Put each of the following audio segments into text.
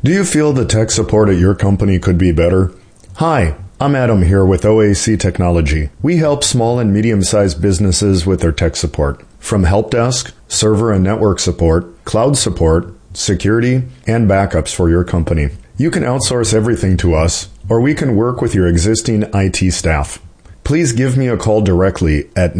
Do you feel the tech support at your company could be better? Hi, I'm Adam here with OAC Technology. We help small and medium-sized businesses with their tech support. From help desk, server and network support, cloud support, security, and backups for your company. You can outsource everything to us, or we can work with your existing IT staff. Please give me a call directly at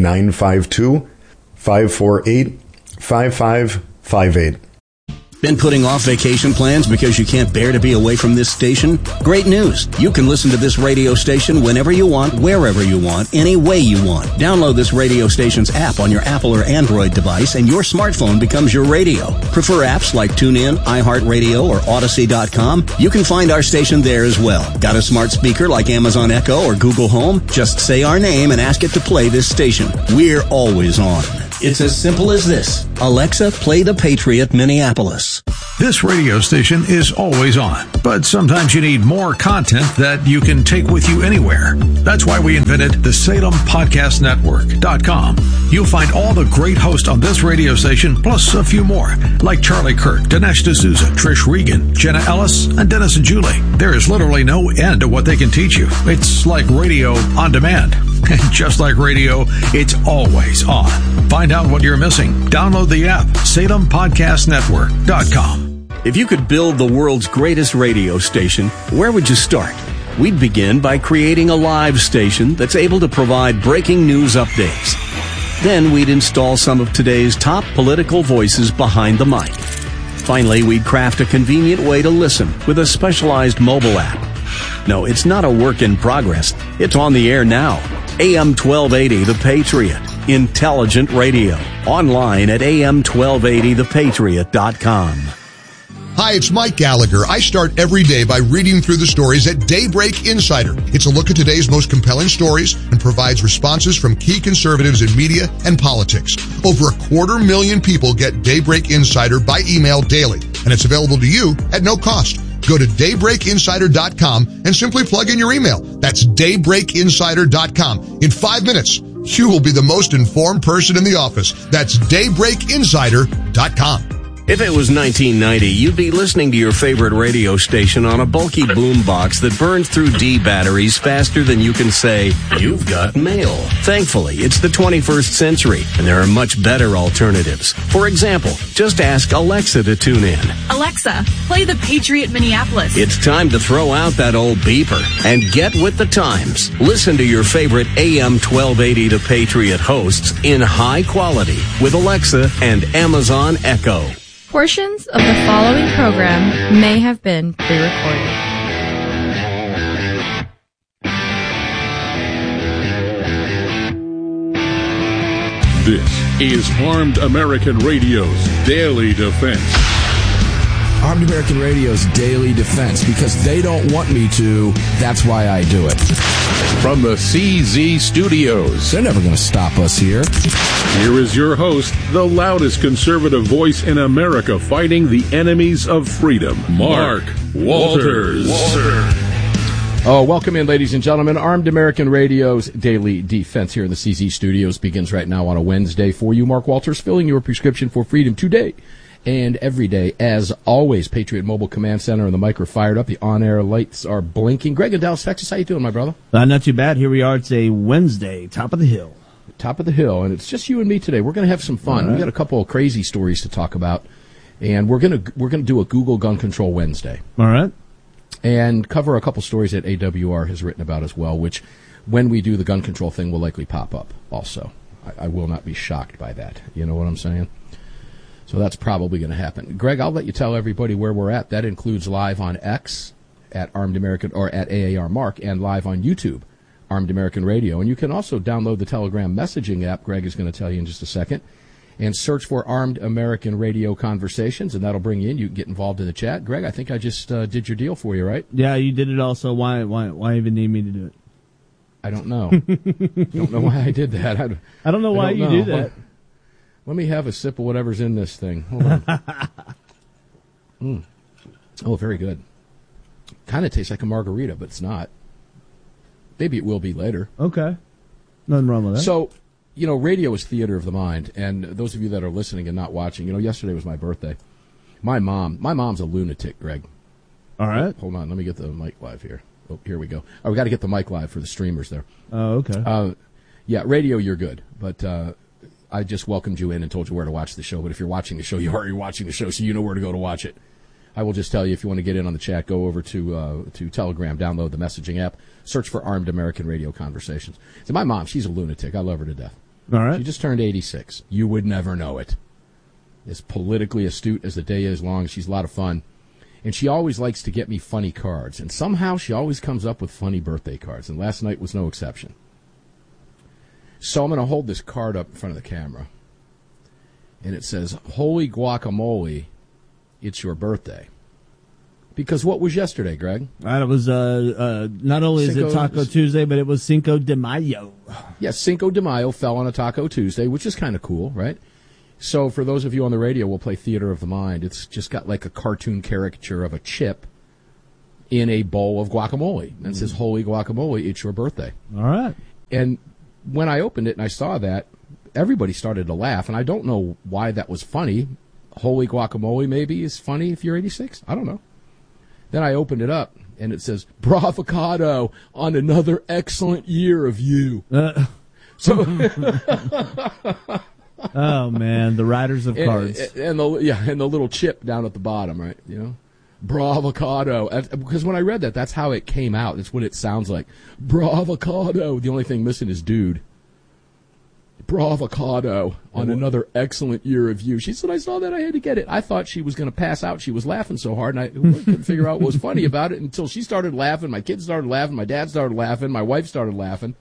952-548-5558. Been putting off vacation plans because you can't bear to be away from this station? Great news! You can listen to this radio station whenever you want, wherever you want, any way you want. Download this radio station's app on your Apple or Android device and your smartphone becomes your radio. Prefer apps like TuneIn, iHeartRadio, or Odyssey.com? You can find our station there as well. Got a smart speaker like Amazon Echo or Google Home? Just say our name and ask it to play this station. We're always on. It's as simple as this. Alexa, play the Patriot Minneapolis. This radio station is always on, but sometimes you need more content that you can take with you anywhere. That's why we invented the SalemPodcastNetwork.com. You'll find all the great hosts on this radio station, plus a few more, like Charlie Kirk, Dinesh D'Souza, Trish Regan, Jenna Ellis, and Dennis and Julie. There is literally no end to what they can teach you. It's like radio on demand. And just like radio, it's always on. Find out what you're missing. Download the app, SalemPodcastNetwork.com. If you could build the world's greatest radio station, where would you start? We'd begin by creating a live station that's able to provide breaking news updates. Then we'd install some of today's top political voices behind the mic. Finally, we'd craft a convenient way to listen with a specialized mobile app. No, it's not a work in progress. It's on the air now. AM 1280 The Patriot. Intelligent radio. Online at am1280thepatriot.com. Hi, it's Mike Gallagher. I start every day by reading through the stories at Daybreak Insider. It's a look at today's most compelling stories and provides responses from key conservatives in media and politics. Over 250,000 people get Daybreak Insider by email daily, and it's available to you at no cost. Go to daybreakinsider.com and simply plug in your email. That's daybreakinsider.com. In 5 minutes, you will be the most informed person in the office. That's daybreakinsider.com. If it was 1990, you'd be listening to your favorite radio station on a bulky boombox that burns through D batteries faster than you can say, "You've got mail." Thankfully, it's the 21st century, and there are much better alternatives. For example, just ask Alexa to tune in. Alexa, play the Patriot Minneapolis. It's time to throw out that old beeper and get with the times. Listen to your favorite AM 1280 The Patriot hosts in high quality with Alexa and Amazon Echo. Portions of the following program may have been pre-recorded. This is Armed American Radio's Daily Defense. Armed American Radio's Daily Defense, because they don't want me to, that's why I do it. From the CZ Studios. They're never going to stop us here. Here is your host, the loudest conservative voice in America fighting the enemies of freedom, Mark Walters. Oh, welcome in, ladies and gentlemen. Armed American Radio's Daily Defense here in the CZ Studios begins right now on a Wednesday for you. Mark Walters, filling your prescription for freedom today and every day. As always, Patriot Mobile Command Center and the mic are fired up. The on-air lights are blinking. Greg in Dallas, Texas, how you doing, my brother? Not too bad. Here we are. It's a Wednesday, top of the hill. Top of the hill, and it's just you and me today. We're going to have some fun. Right. We got a couple of crazy stories to talk about, and we're going to do a Google Gun Control Wednesday. All right. And cover a couple stories that AWR has written about as well, which, when we do the gun control thing, will likely pop up also. I will not be shocked by that. You know what I'm saying? So that's probably going to happen. Greg, I'll let you tell everybody where we're at. That includes live on X at Armed American or at AAR Mark, and live on YouTube, Armed American Radio. And you can also download the Telegram messaging app. Greg is going to tell you in just a second. And search for Armed American Radio Conversations, and that'll bring you in. You can get involved in the chat. Greg, I think I just did your deal for you, right? Yeah, you did it also. Why even need me to do it? I don't know. Don't know why I did that. I don't know why you do that. Let me have a sip of whatever's in this thing. Hold on. Oh, very good. Kind of tastes like a margarita, but it's not. Maybe it will be later. Okay. Nothing wrong with that. So, you know, radio is theater of the mind, and those of you that are listening and not watching, you know, yesterday was my birthday. My mom's a lunatic, Greg. All right. Hold on, let me get the mic live here. Oh, here we go. Oh, we got to get the mic live for the streamers there. Oh, okay. Yeah, radio, you're good, but I just welcomed you in and told you where to watch the show. But if you're watching the show, you're already watching the show, so you know where to go to watch it. I will just tell you, if you want to get in on the chat, go over to Telegram, download the messaging app, search for Armed American Radio Conversations. So my mom, she's a lunatic. I love her to death. All right. She just turned 86. You would never know it. As politically astute as the day is long, she's a lot of fun. And she always likes to get me funny cards. And somehow she always comes up with funny birthday cards. And last night was no exception. So I'm going to hold this card up in front of the camera. And it says, "Holy guacamole, it's your birthday." Because what was yesterday, Greg? It was not only is it Taco Tuesday, but it was Cinco de Mayo. Yes, Cinco de Mayo fell on a Taco Tuesday, which is kind of cool, right? So for those of you on the radio, we'll play Theater of the Mind. It's just got like a cartoon caricature of a chip in a bowl of guacamole. And it says, "Holy guacamole, it's your birthday." All right. And when I opened it and I saw that, everybody started to laugh. And I don't know why that was funny. Holy guacamole maybe is funny if you're 86. I don't know. Then I opened it up, and it says, "Bravocado on another excellent year of you." So, oh man, the riders of cards, and the little chip down at the bottom, right? You know, Bravocado. Because when I read that, that's how it came out. It's what it sounds like. Bravocado. The only thing missing is dude. Bravocado on another excellent year of you. She said, "I saw that. I had to get it." I thought she was going to pass out. She was laughing so hard, and I couldn't figure out what was funny about it until she started laughing. My kids started laughing. My dad started laughing. My wife started laughing.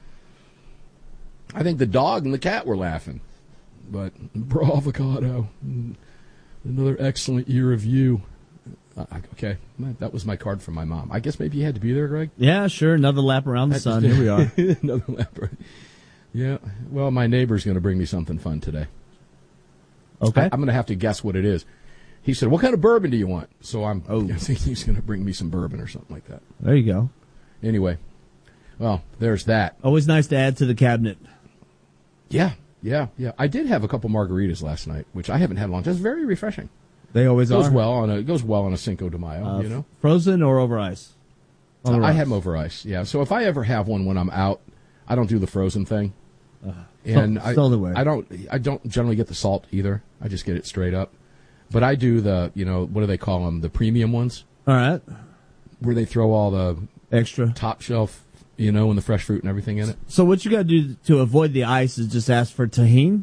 I think the dog and the cat were laughing. But Bravocado, another excellent year of you. Okay, that was my card from my mom. I guess maybe you had to be there, Greg? Yeah, sure. Another lap around the sun. Here we are. Another lap around. Yeah, well, my neighbor's going to bring me something fun today. Okay. I'm going to have to guess what it is. He said, "What kind of bourbon do you want?" So I think he's going to bring me some bourbon or something like that. There you go. Anyway, well, there's that. Always nice to add to the cabinet. Yeah. I did have a couple margaritas last night, which I haven't had long. Just very refreshing. They always are. It goes well on a Cinco de Mayo, you know? Frozen or over ice? I had them over ice, yeah. So if I ever have one when I'm out, I don't do the frozen thing. Still the way. I don't generally get the salt either. I just get it straight up. But I do the, what do they call them? The premium ones. All right. Where they throw all the extra top shelf, and the fresh fruit and everything in it. So what you got to do to avoid the ice is just ask for tahini.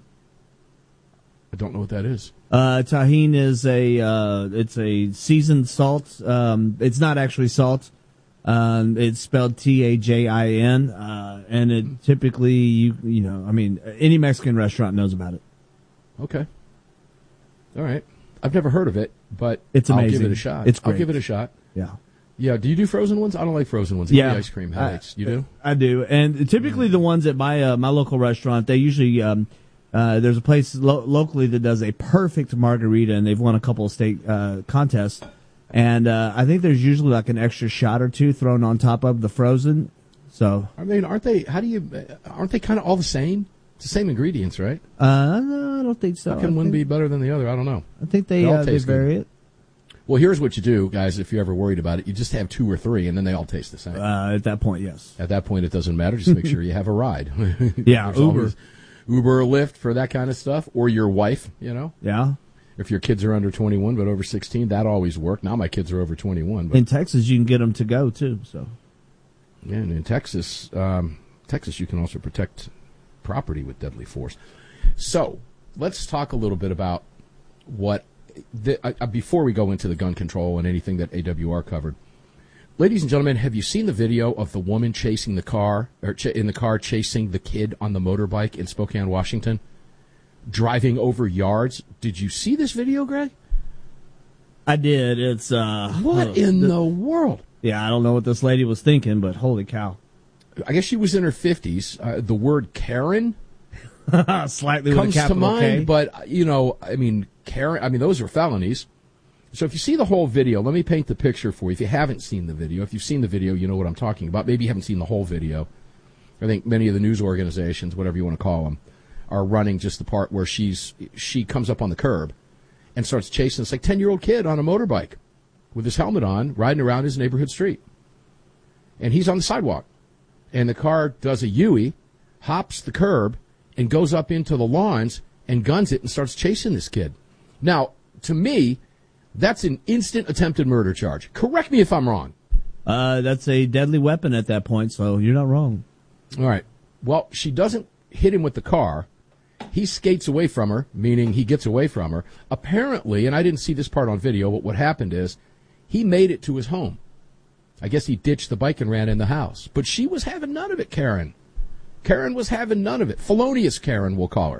I don't know what that is. Tahini is it's a seasoned salt. It's not actually salt. It's spelled Tajin, and it typically, any Mexican restaurant knows about it. Okay. All right. I've never heard of it, but it's amazing. I'll give it a shot. It's great. I'll give it a shot. Yeah. Yeah. Do you do frozen ones? I don't like frozen ones. Yeah. The ice cream headaches. You do? I do. And typically the ones at my local restaurant, they usually, there's a place locally that does a perfect margarita, and they've won a couple of state contests. And I think there's usually like an extra shot or two thrown on top of the frozen. So aren't they kind of all the same? It's the same ingredients, right? No, I don't think so. How can one be better than the other? I don't know. I think they vary it. Well, here's what you do, guys, if you're ever worried about it. You just have 2 or 3, and then they all taste the same. At that point, yes. At that point, it doesn't matter. Just make sure you have a ride. Yeah, Uber or Lyft for that kind of stuff, or your wife, Yeah. If your kids are under 21 but over 16, that always worked. Now my kids are over 21. But in Texas, you can get them to go, too. So. Yeah, and in Texas, you can also protect property with deadly force. So let's talk a little bit about what, before we go into the gun control and anything that AWR covered. Ladies and gentlemen, have you seen the video of the woman chasing the car, or in the car chasing the kid on the motorbike in Spokane, Washington? Driving over yards. Did you see this video, Greg? I did. It's what in the world? Yeah, I don't know what this lady was thinking, but holy cow! I guess she was in her 50s. The word Karen slightly comes with a capital to mind, K. but Karen. Those are felonies. So if you see the whole video, let me paint the picture for you. If you haven't seen the video, if you've seen the video, you know what I'm talking about. Maybe you haven't seen the whole video. I think many of the news organizations, whatever you want to call them, are running just the part where she comes up on the curb and starts chasing this 10-year-old kid on a motorbike with his helmet on, riding around his neighborhood street. And he's on the sidewalk. And the car does a U-ey, hops the curb, and goes up into the lawns and guns it and starts chasing this kid. Now, to me, that's an instant attempted murder charge. Correct me if I'm wrong. That's a deadly weapon at that point, so you're not wrong. All right. Well, she doesn't hit him with the car. He skates away from her, meaning he gets away from her. Apparently, and I didn't see this part on video, but what happened is he made it to his home. I guess he ditched the bike and ran in the house. But she was having none of it, Karen. Karen was having none of it. Felonious Karen, we'll call her.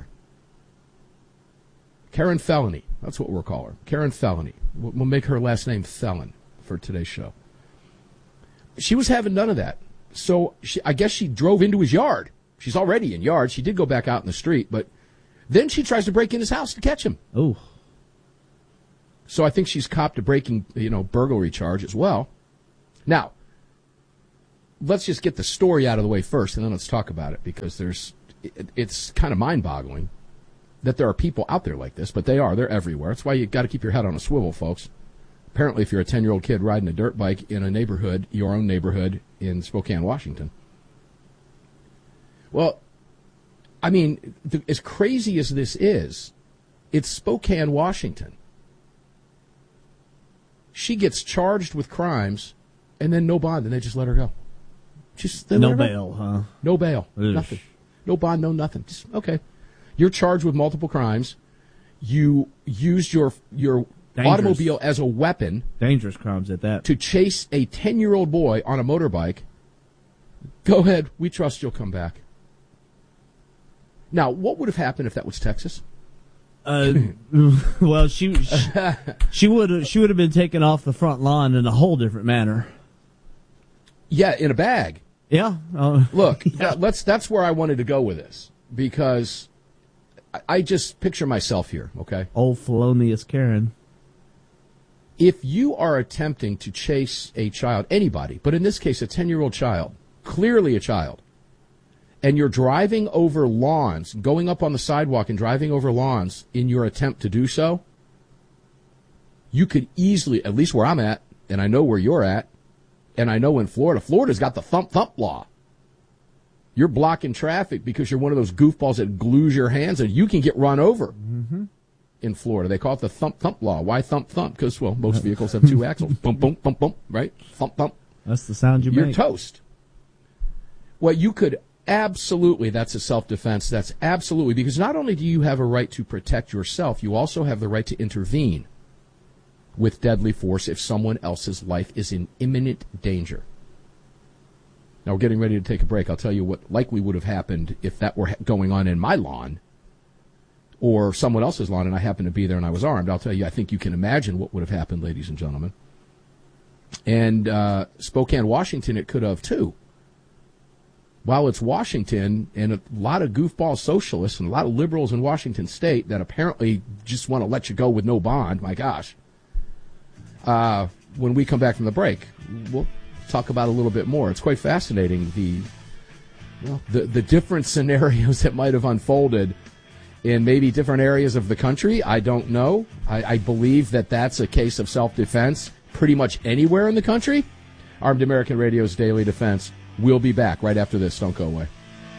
Karen Felony. That's what we'll call her. Karen Felony. We'll make her last name Felon for today's show. She was having none of that. So I guess she drove into his yard. She's already in yard. She did go back out in the street, but then she tries to break in his house to catch him. Oh. So I think she's copped a burglary charge as well. Now, let's just get the story out of the way first, and then let's talk about it, because it's kind of mind-boggling that there are people out there like this, but they're everywhere. That's why you got to keep your head on a swivel, folks. Apparently, if you're a 10-year-old kid riding a dirt bike in a neighborhood, your own neighborhood in Spokane, Washington. Well, I mean, as crazy as this is, it's Spokane, Washington. She gets charged with crimes, and then no bond, and they just let her go. No bail, huh? No bail. Ugh. Nothing. No bond, no nothing. Just, okay. You're charged with multiple crimes. You used your automobile as a weapon. Dangerous crimes at that. To chase a 10-year-old boy on a motorbike. Go ahead. We trust you'll come back. Now, what would have happened if that was Texas? Well, she would have been taken off the front lawn in a whole different manner. Yeah, in a bag. Yeah. Look, yeah. That's where I wanted to go with this, because I just picture myself here, okay? Old felonious Karen. If you are attempting to chase a child, anybody, but in this case a 10-year-old child, clearly a child, and you're driving over lawns, going up on the sidewalk and driving over lawns in your attempt to do so, you could easily, at least where I'm at, and I know where you're at, and I know in Florida's got the thump law. You're blocking traffic because you're one of those goofballs that glues your hands, and you can get run over. Mm-hmm. In Florida, they call it the thump law. Why thump? Because, well, most vehicles have two axles. Bump, bump, bump, bump, right? Thump. That's the sound you make. You're toast. Well, you could absolutely, that's a self-defense. That's absolutely, because not only do you have a right to protect yourself, you also have the right to intervene with deadly force if someone else's life is in imminent danger. Now, we're getting ready to take a break. I'll tell you what likely would have happened if that were going on in my lawn or someone else's lawn and I happened to be there and I was armed. I'll tell you, I think you can imagine what would have happened, ladies and gentlemen. And Spokane, Washington, it could have, too. While it's Washington and a lot of goofball socialists and a lot of liberals in Washington State that apparently just want to let you go with no bond, my gosh. When we come back from the break, we'll talk about a little bit more. It's quite fascinating, the different scenarios that might have unfolded in maybe different areas of the country. I don't know. I believe that that's a case of self-defense pretty much anywhere in the country. Armed American Radio's Daily Defense. We'll be back right after this. Don't go away.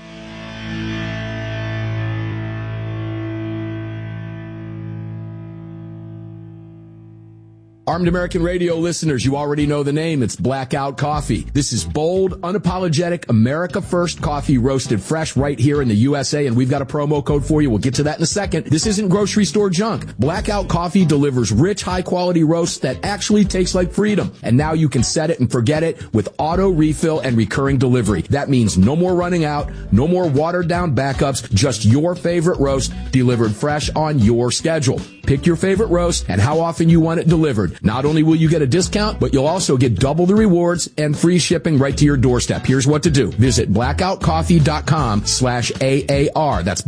Armed American Radio listeners, you already know the name. It's Blackout Coffee. This is bold, unapologetic, America First coffee roasted fresh right here in the USA, and we've got a promo code for you. We'll get to that in a second. This isn't grocery store junk. Blackout Coffee delivers rich, high-quality roasts that actually taste like freedom. And now you can set it and forget it with auto refill and recurring delivery. That means no more running out, no more watered-down backups, just your favorite roast delivered fresh on your schedule. Pick your favorite roast and how often you want it delivered. Not only will you get a discount, but you'll also get double the rewards and free shipping right to your doorstep. Here's what to do. Visit blackoutcoffee.com/AAR. That's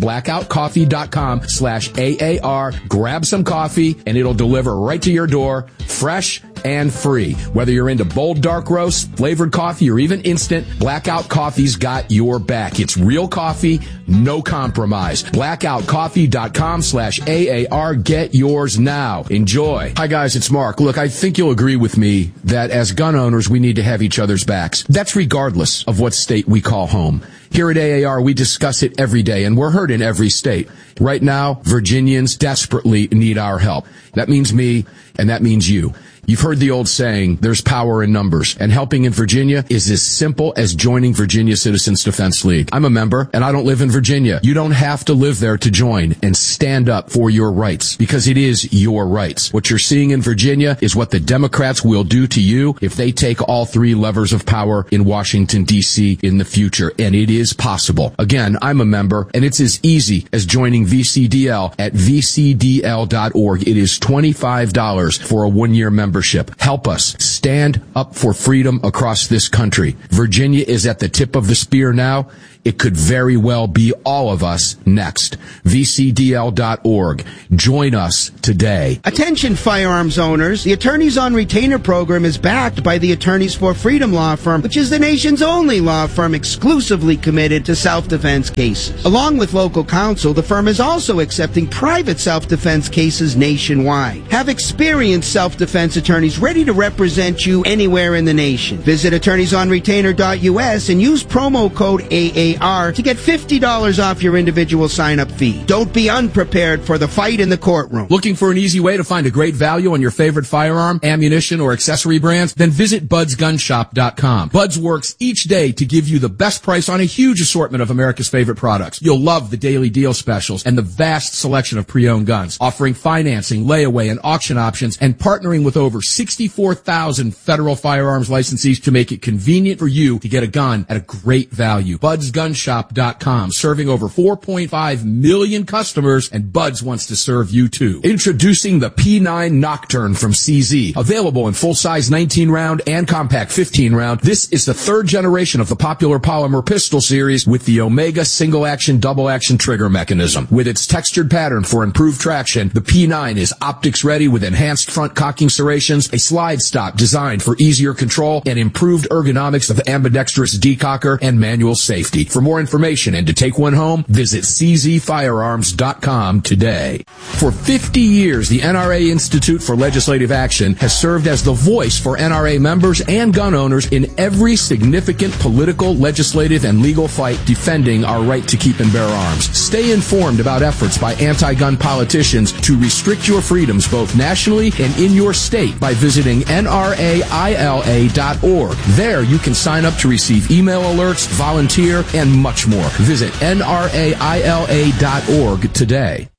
blackoutcoffee.com/AAR. Grab some coffee and it'll deliver right to your door. Fresh, and free. Whether you're into bold dark roast, flavored coffee, or even instant, Blackout Coffee's got your back. It's real coffee, no compromise. BlackoutCoffee.com/AAR. Get yours now. Enjoy. Hi guys, it's Mark. Look, I think you'll agree with me that as gun owners, we need to have each other's backs. That's regardless of what state we call home. Here at AAR, we discuss it every day, and we're heard in every state. Right now, Virginians desperately need our help. That means me, and that means you. You've heard the old saying, there's power in numbers, and helping in Virginia is as simple as joining Virginia Citizens Defense League. I'm a member, and I don't live in Virginia. You don't have to live there to join and stand up for your rights, because it is your rights. What you're seeing in Virginia is what the Democrats will do to you if they take all three levers of power in Washington, D.C. in the future, and it is possible. Again, I'm a member, and it's as easy as joining VCDL at vcdl.org. It is $25 for a one-year membership. Help us stand up for freedom across this country. Virginia is at the tip of the spear now. It could very well be all of us next. VCDL.org. Join us today. Attention firearms owners. The Attorneys on Retainer program is backed by the Attorneys for Freedom law firm, which is the nation's only law firm exclusively committed to self-defense cases. Along with local counsel, the firm is also accepting private self-defense cases nationwide. Have experienced self-defense attorneys ready to represent you anywhere in the nation. Visit attorneysonretainer.us and use promo code AAR to get $50 off your individual sign-up fee. Don't be unprepared for the fight in the courtroom. Looking for an easy way to find a great value on your favorite firearm, ammunition, or accessory brands? Then visit budsgunshop.com. Buds works each day to give you the best price on a huge assortment of America's favorite products. You'll love the daily deal specials and the vast selection of pre-owned guns, offering financing, layaway, and auction options, and partnering with over 64,000 federal firearms licensees to make it convenient for you to get a gun at a great value. Budsgunshop.com, serving over 4.5 million customers, and Buds wants to serve you too. Introducing the P9 Nocturne from CZ. Available in full-size 19-round and compact 15-round, this is the third generation of the popular polymer pistol series with the Omega single-action, double-action trigger mechanism. With its textured pattern for improved traction, the P9 is optics-ready with enhanced front cocking serrations, a slide stop designed for easier control, and improved ergonomics of ambidextrous decocker and manual safety. For more information and to take one home, visit czfirearms.com today. For 50 years, the NRA Institute for Legislative Action has served as the voice for NRA members and gun owners in every significant political, legislative, and legal fight defending our right to keep and bear arms. Stay informed about efforts by anti-gun politicians to restrict your freedoms both nationally and in your state by visiting nraila.org. There you can sign up to receive email alerts, volunteer, and much more. Visit nraila.org today.